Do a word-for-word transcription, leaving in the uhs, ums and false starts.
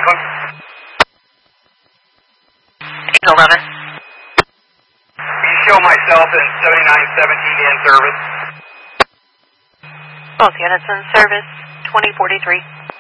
Franklin. eleven. You show myself in seventy-nine seventeen in service. Both units in service, twenty forty-three.